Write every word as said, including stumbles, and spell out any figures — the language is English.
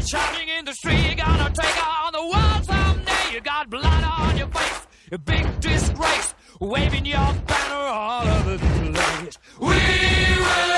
Shouting in the street, you're gonna take on the world someday. You got blood on your face, a big disgrace, waving your banner all over the place. We will